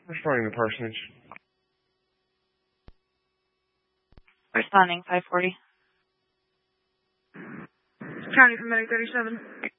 Responding to parsonage. Responding 540. County from Medic 37.